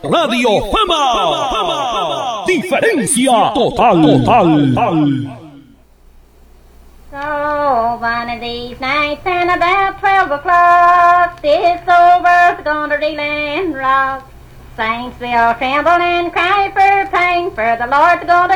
Radio Fama. Diferencia total. So one of these nights and about 12 o'clock, this old world's gonna reel and rock. Saints will tremble and cry for pain, for the Lord's gonna